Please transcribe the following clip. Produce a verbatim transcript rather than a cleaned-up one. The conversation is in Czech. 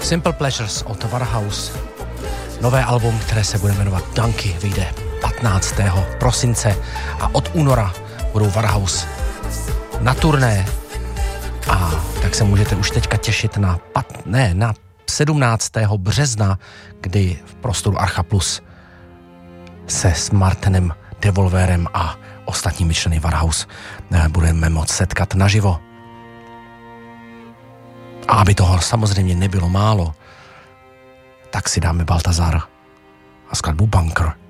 Simple Pleasures od Warhouse. Nové album, které se bude jmenovat Donkey, vyjde patnáctého prosince a od února budou Warhouse na turné a tak se můžete už teďka těšit na, pat, ne, na sedmnáctého března, kdy v prostoru Archa Plus se s Martinem Devolverem a ostatními členy Warhouse budeme moct setkat naživo. A aby toho samozřejmě nebylo málo, tak si dáme Baltazar a skladbu Bunker.